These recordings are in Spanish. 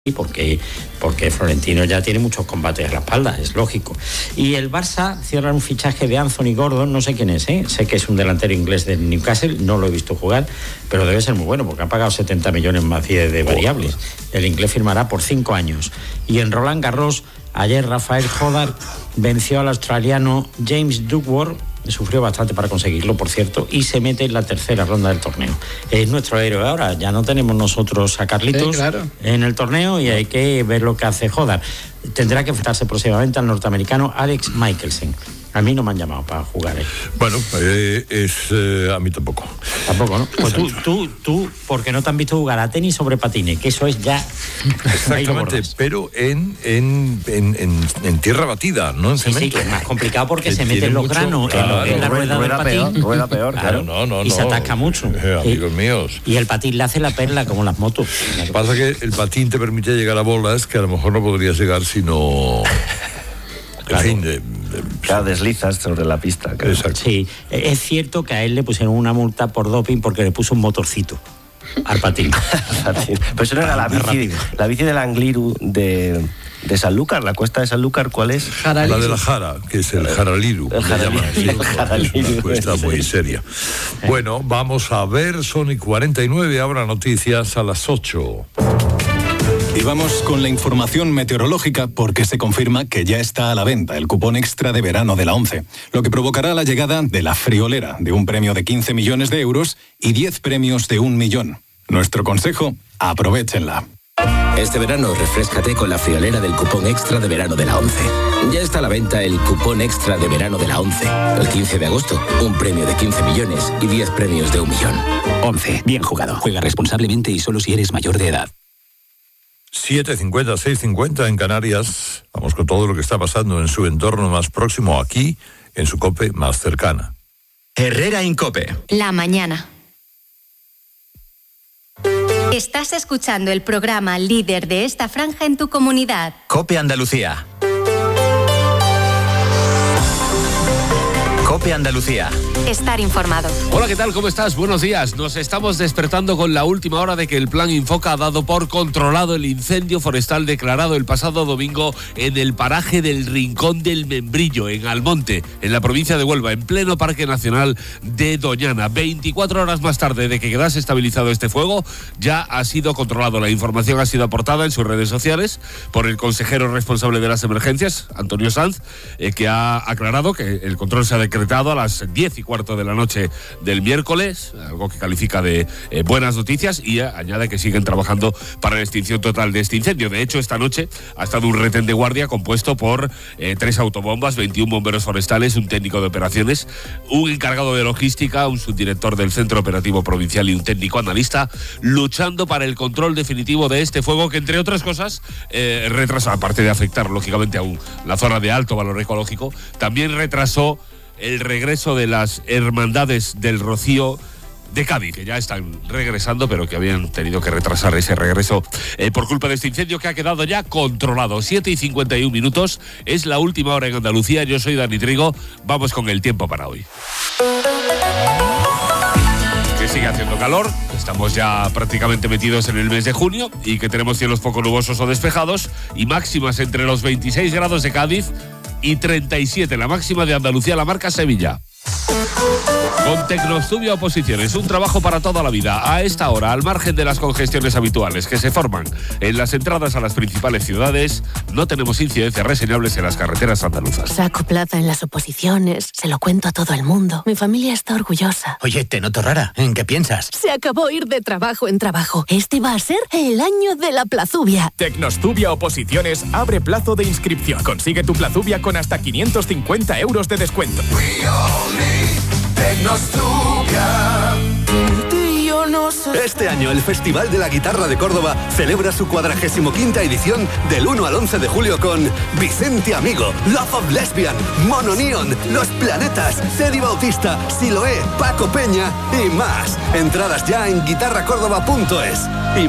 porque Florentino ya tiene muchos combates a la espalda, es lógico. Y el Barça cierra un fichaje de Anthony Gordon, no sé quién es, sé que es un delantero inglés del Newcastle, no lo he visto jugar, pero debe ser muy bueno porque ha pagado 70 millones más de variables. El inglés firmará por 5 años. Y en Roland Garros, ayer Rafael Jodar venció al australiano James Duckworth, sufrió bastante para conseguirlo, por cierto, y se mete en la tercera ronda del torneo. Es nuestro héroe ahora, ya no tenemos nosotros a Carlitos en el torneo y hay que ver lo que hace Jodar. Tendrá que enfrentarse próximamente al norteamericano Alex Michelsen. A mí no me han llamado para jugar. Bueno, a mí tampoco. Tampoco, ¿no? Pues tú, porque no te han visto jugar a tenis sobre patines, que eso es ya... Exactamente, pero en tierra batida, no en cemento. Sí, que es más complicado porque se meten los granos en la rueda del patín. Rueda peor. Claro, no. Y se atasca mucho. Amigos míos. Y el patín le hace la perla como las motos. Pasa que el patín te permite llegar a bolas que a lo mejor no podrías llegar si no... Claro. En fin, Claro, deslizas sobre la pista. Claro. Exacto. Sí, es cierto que a él le pusieron una multa por doping porque le puso un motorcito al patín. Pero eso no era la bici del Angliru de Sanlúcar, la cuesta de Sanlúcar, ¿cuál es? La de la Jara, que es el Jaraliru. El Jaraliru. Una cuesta muy seria. Bueno, vamos a ver, son y 49, habrá noticias a las 8. Y vamos con la información meteorológica porque se confirma que ya está a la venta el cupón extra de verano de la ONCE, lo que provocará la llegada de la friolera de un premio de 15 millones de euros y 10 premios de 1 millón. Nuestro consejo, aprovéchenla. Este verano refréscate con la friolera del cupón extra de verano de la ONCE. Ya está a la venta el cupón extra de verano de la ONCE. El 15 de agosto, un premio de 15 millones y 10 premios de 1 millón. ONCE, bien jugado. Juega responsablemente y solo si eres mayor de edad. 7:50, 6:50 en Canarias. Vamos con todo lo que está pasando en su entorno más próximo, aquí, en su COPE más cercana. Herrera Incope. La mañana. Estás escuchando el programa líder de esta franja en tu comunidad. COPE Andalucía. COPE Andalucía. Estar informado. Hola, ¿qué tal? ¿Cómo estás? Buenos días. Nos estamos despertando con la última hora de que el Plan Infoca ha dado por controlado el incendio forestal declarado el pasado domingo en el paraje del Rincón del Membrillo, en Almonte, en la provincia de Huelva, en pleno Parque Nacional de Doñana. 24 horas más tarde de que quedase estabilizado este fuego, ya ha sido controlado. La información ha sido aportada en sus redes sociales por el consejero responsable de las emergencias, Antonio Sanz, que ha aclarado que el control se ha decretado a las 10:15 de la noche del miércoles, algo que califica de buenas noticias, y añade que siguen trabajando para la extinción total de este incendio. De hecho, esta noche ha estado un retén de guardia compuesto por 3 autobombas, 21 bomberos forestales, un técnico de operaciones, un encargado de logística, un subdirector del Centro Operativo Provincial y un técnico analista, luchando para el control definitivo de este fuego que, entre otras cosas, retrasa, aparte de afectar lógicamente a la zona de alto valor ecológico, también retrasó el regreso de las hermandades del Rocío de Cádiz, que ya están regresando, pero que habían tenido que retrasar ese regreso por culpa de este incendio que ha quedado ya controlado. 7:51, es la última hora en Andalucía. Yo soy Dani Trigo, vamos con el tiempo para hoy. Que sigue haciendo calor, estamos ya prácticamente metidos en el mes de junio y que tenemos cielos poco nubosos o despejados y máximas entre los 26 grados de Cádiz y 37, la máxima de Andalucía, la marca Sevilla. Con Tecnostudio Oposiciones, un trabajo para toda la vida. A esta hora, al margen de las congestiones habituales que se forman en las entradas a las principales ciudades, no tenemos incidencias reseñables en las carreteras andaluzas. Saco plaza en las oposiciones, se lo cuento a todo el mundo. Mi familia está orgullosa. Oye, te noto rara. ¿En qué piensas? Se acabó ir de trabajo en trabajo. Este va a ser el año de la plazubia. Tecnostudia Oposiciones abre plazo de inscripción. Consigue tu plazubia con hasta 550 euros de descuento. Este año el Festival de la Guitarra de Córdoba celebra su 45ª edición del 1 al 11 de julio con Vicente Amigo, Love of Lesbian, Mono Neon, Los Planetas, Teddy Bautista, Siloé, Paco Peña y más. Entradas ya en guitarracórdoba.es. IMAE.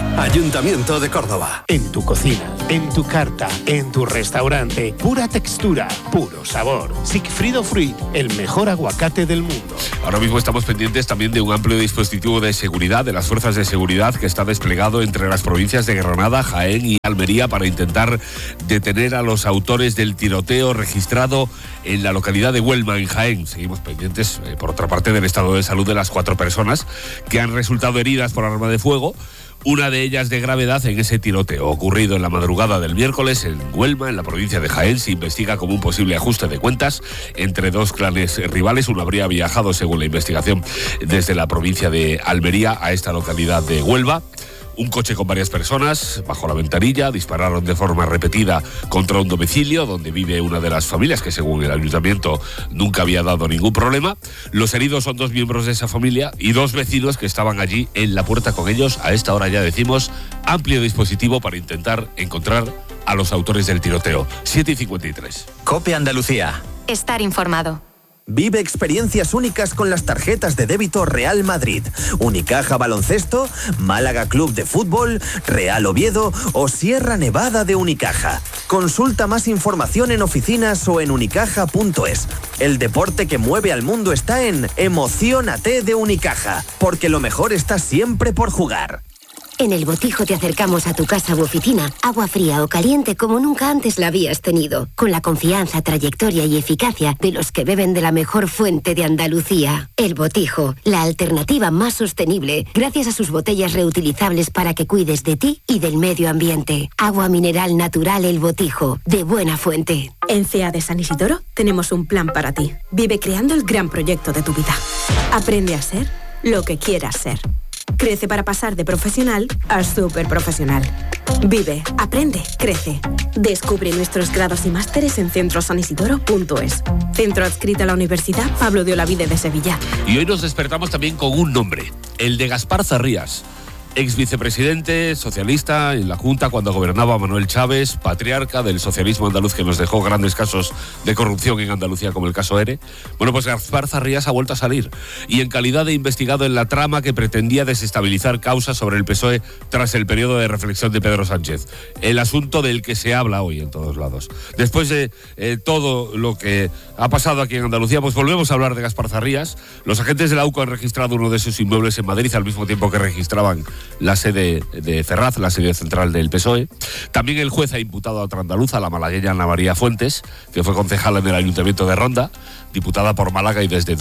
Ayuntamiento de Córdoba. En tu cocina, en tu carta, en tu restaurante, pura textura, puro sabor. Sigfrido Fruit, el mejor aguacate del mundo. Ahora mismo estamos pendientes también de un amplio dispositivo de seguridad de las fuerzas de seguridad que está desplegado entre las provincias de Granada, Jaén y Almería para intentar detener a los autores del tiroteo registrado en la localidad de Huelma, en Jaén. Seguimos pendientes, por otra parte, del estado de salud de las 4 personas que han resultado heridas por arma de fuego. Una de ellas de gravedad en ese tiroteo ocurrido en la madrugada del miércoles en Huelma, en la provincia de Jaén. Se investiga como un posible ajuste de cuentas entre 2 clanes rivales. Uno habría viajado, según la investigación, desde la provincia de Almería a esta localidad de Huelva. Un coche con varias personas bajo la ventanilla dispararon de forma repetida contra un domicilio donde vive una de las familias que, según el ayuntamiento, nunca había dado ningún problema. Los heridos son 2 miembros de esa familia y 2 vecinos que estaban allí en la puerta con ellos. A esta hora, ya decimos, amplio dispositivo para intentar encontrar a los autores del tiroteo. 7:53. COPE Andalucía. Estar informado. Vive experiencias únicas con las tarjetas de débito Real Madrid, Unicaja Baloncesto, Málaga Club de Fútbol, Real Oviedo o Sierra Nevada de Unicaja. Consulta más información en oficinas o en unicaja.es. El deporte que mueve al mundo está en Emociónate de Unicaja, porque lo mejor está siempre por jugar. En El Botijo te acercamos a tu casa u oficina agua fría o caliente como nunca antes la habías tenido, con la confianza, trayectoria y eficacia de los que beben de la mejor fuente de Andalucía. El Botijo, la alternativa más sostenible, gracias a sus botellas reutilizables para que cuides de ti y del medio ambiente. Agua mineral natural El Botijo, de buena fuente. En CEA de San Isidoro tenemos un plan para ti. Vive creando el gran proyecto de tu vida. Aprende a ser lo que quieras ser. Crece para pasar de profesional a superprofesional. Vive, aprende, crece. Descubre nuestros grados y másteres en centrosanisidoro.es. Centro adscrito a la Universidad Pablo de Olavide de Sevilla. Y hoy nos despertamos también con un nombre, el de Gaspar Zarrías. Ex vicepresidente socialista en la Junta cuando gobernaba Manuel Chávez, patriarca del socialismo andaluz que nos dejó grandes casos de corrupción en Andalucía como el caso ERE. Bueno, pues Gaspar Zarrías ha vuelto a salir y en calidad de investigado en la trama que pretendía desestabilizar causas sobre el PSOE tras el periodo de reflexión de Pedro Sánchez. El asunto del que se habla hoy en todos lados. Después de todo lo que ha pasado aquí en Andalucía, pues volvemos a hablar de Gaspar Zarrías. Los agentes de la UCO han registrado uno de sus inmuebles en Madrid al mismo tiempo que registraban la sede de Ferraz, la sede central del PSOE. También el juez ha imputado a otra andaluza, la malagueña Ana María Fuentes, que fue concejala en el Ayuntamiento de Ronda, diputada por Málaga y desde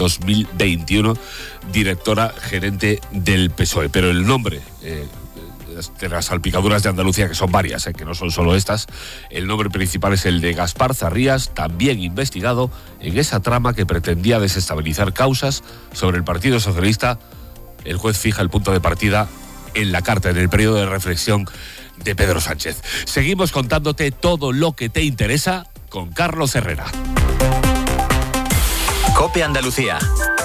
2021 directora gerente del PSOE. Pero el nombre de las salpicaduras de Andalucía, que son varias, que no son solo estas, el nombre principal es el de Gaspar Zarrías, también investigado en esa trama que pretendía desestabilizar causas sobre el Partido Socialista. El juez fija el punto de partida en la carta, en el periodo de reflexión de Pedro Sánchez. Seguimos contándote todo lo que te interesa con Carlos Herrera. COPE Andalucía.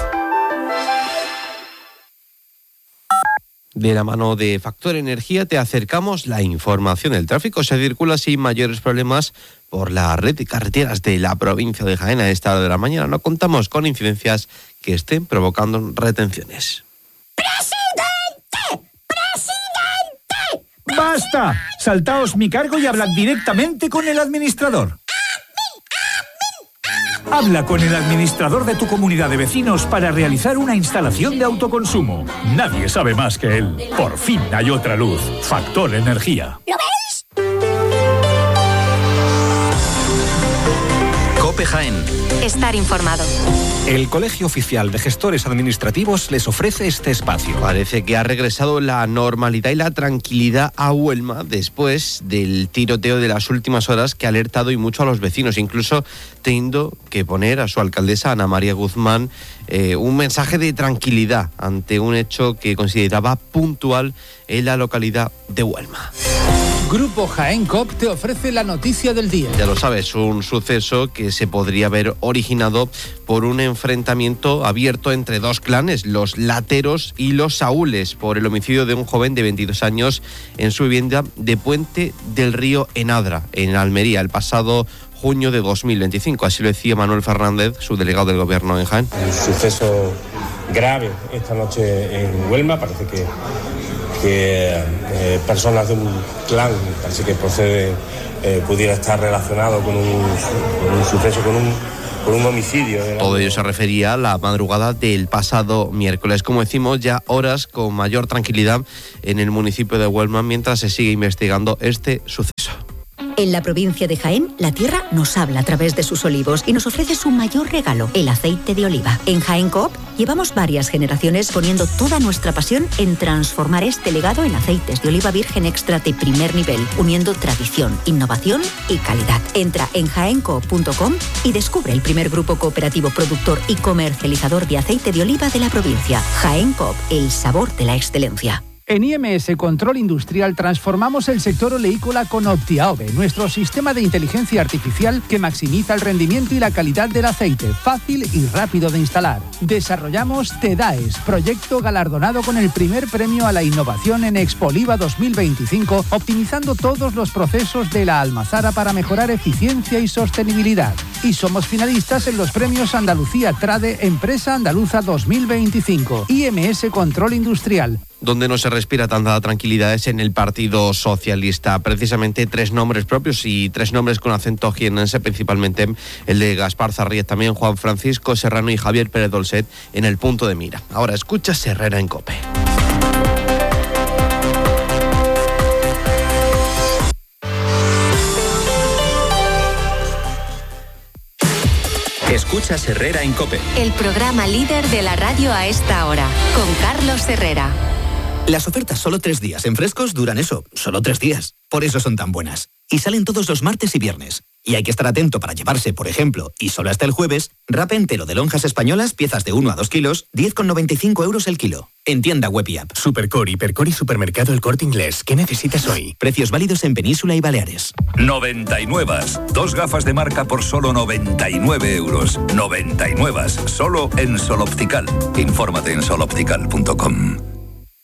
De la mano de Factor Energía te acercamos la información del tráfico. Se circula sin mayores problemas por la red de carreteras de la provincia de Jaén a esta hora de la mañana. No contamos con incidencias que estén provocando retenciones. ¡Basta! Saltaos mi cargo y hablad directamente con el administrador. Habla con el administrador de tu comunidad de vecinos para realizar una instalación de autoconsumo. Nadie sabe más que él. Por fin hay otra luz. Factor Energía. ¿Lo veis? COPE Jaén. Estar informado. El Colegio Oficial de Gestores Administrativos les ofrece este espacio. Parece que ha regresado la normalidad y la tranquilidad a Huelma después del tiroteo de las últimas horas que ha alertado y mucho a los vecinos, incluso teniendo que poner a su alcaldesa, Ana María Guzmán, un mensaje de tranquilidad ante un hecho que consideraba puntual en la localidad de Huelma. Grupo Jaén COP te ofrece la noticia del día. Ya lo sabes, un suceso que se podría haber originado por un enfrentamiento abierto entre 2 clanes, los Lateros y los Saúles, por el homicidio de un joven de 22 años en su vivienda de Puente del Río en Adra, en Almería, el pasado junio de 2025. Así lo decía Manuel Fernández, su delegado del Gobierno en Jaén. Un suceso grave esta noche en Huelma, parece que que personas de un clan, parece que procede, pudiera estar relacionado con un suceso, con un homicidio. Todo ello se refería a la madrugada del pasado miércoles. Como decimos, ya horas con mayor tranquilidad en el municipio de Huelma mientras se sigue investigando este suceso. En la provincia de Jaén, la tierra nos habla a través de sus olivos y nos ofrece su mayor regalo, el aceite de oliva. En Jaén Coop llevamos varias generaciones poniendo toda nuestra pasión en transformar este legado en aceites de oliva virgen extra de primer nivel, uniendo tradición, innovación y calidad. Entra en jaencoop.com y descubre el primer grupo cooperativo productor y comercializador de aceite de oliva de la provincia. Jaén Coop, el sabor de la excelencia. En IMS Control Industrial transformamos el sector oleícola con Optiaove, nuestro sistema de inteligencia artificial que maximiza el rendimiento y la calidad del aceite, fácil y rápido de instalar. Desarrollamos TEDAES, proyecto galardonado con el primer premio a la innovación en Expoliva 2025, optimizando todos los procesos de la almazara para mejorar eficiencia y sostenibilidad. Y somos finalistas en los premios Andalucía Trade Empresa Andaluza 2025. IMS Control Industrial. Donde no se respira tanta tranquilidad es en el Partido Socialista. Precisamente 3 nombres propios y 3 nombres con acento jiennense, principalmente el de Gaspar Zarríez, también Juan Francisco Serrano y Javier Pérez Dolcet en el punto de mira. Ahora escucha Herrera en COPE. Escuchas Herrera en COPE. El programa líder de la radio a esta hora, con Carlos Herrera. Las ofertas solo 3 días en Frescos duran eso, solo 3 días. Por eso son tan buenas. Y salen todos los martes y viernes. Y hay que estar atento para llevarse, por ejemplo, y solo hasta el jueves, wrap entero de lonjas españolas, piezas de 1 a 2 kilos, 10,95 € el kilo. En tienda web y app. Supercore, Hipercore y Supermercado El Corte Inglés. ¿Qué necesitas hoy? Precios válidos en Península y Baleares. 99. 2 gafas de marca por solo 99 €. 99. Solo en Sol Optical. Infórmate en soloptical.com.